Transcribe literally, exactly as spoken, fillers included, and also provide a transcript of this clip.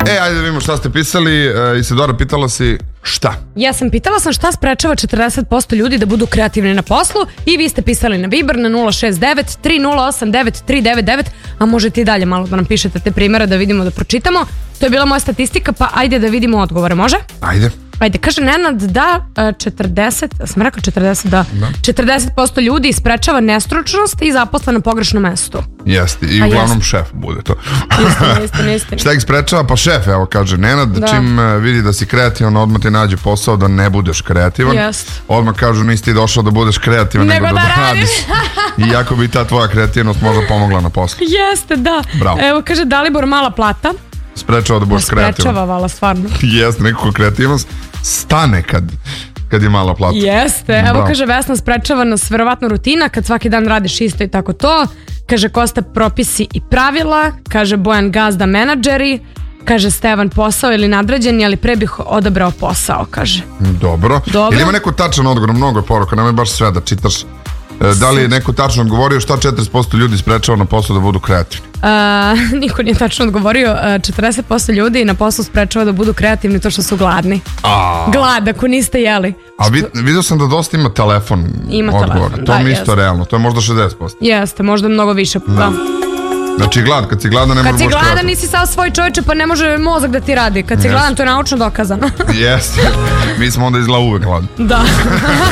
E, ajde da vidimo šta ste pisali. E, Isidora, pitala si šta? Ja sam pitala sam šta sprečava četrdeset posto ljudi da budu kreativni na poslu i vi ste pisali na Viber na nula šest devet tri nula osam devet tri devet devet, a možete i dalje malo da nam pišete te primjere da vidimo, da pročitamo. To je bila moja statistika, pa ajde da vidimo odgovore, može? Ajde. Ajde, kaže Nenad da četrdeset, sam rekao četrdeset, da, da. četrdeset posto ljudi sprečava nestručnost i zaposle na pogrešnom mestu. Jeste, i uglavnom šef bude to. Istina, istina, istina. Šta ih sprečava? Pa šef, evo kaže Nenad, da. Čim vidi da si kreativan, odmah ti nađe posao da ne budeš kreativan. Jest. Odmah kažu nisi ti došao da budeš kreativan, nego, nego da, da radiš. Iako bi ta tvoja kreativnost možda pomogla na poslu. Jeste, da. Bravo. Evo kaže Dalibor, mala plata. Sprečava da budeš kreativan. Sprečava, vala, stvarno. Jeste, nekako kreativnost stane kad, kad je mala plata. Jeste, evo Bravo. Kaže Vesna, sprečava nas verovatno rutina, kad svaki dan radiš isto i tako to. Kaže Kosta, propisi i pravila. Kaže Bojan, gazda, menadžeri. Kaže Stevan, posao ili nadređeni, ali pre bih odabrao posao, kaže. Dobro. Dobro. Ili ima neko tačan odgovor, mnogo je poruka, nemoj baš sve da čitaš. Da li je neko tačno odgovorio šta četrdeset posto ljudi sprečava na poslu da budu kreativni? Uh, niko nije tačno odgovorio. Uh, četrdeset posto ljudi na poslu sprečava da budu kreativni to što su gladni. A... Glad, ako niste jeli. A vid, vidio sam da dosta ima telefon ima odgovor. Telefon, to da, mi isto jeste. Realno. To je možda šezdeset posto. Jeste, možda mnogo više. Da. Da. Znači glad, kad si gladan ne možeš Kad si gladan kreativni. nisi sav svoj čovječe pa ne može mozak da ti radi. Kad si yes. gladan to je naučno dokazano. Jeste. Mi smo onda izgleda uvek gladni. Da.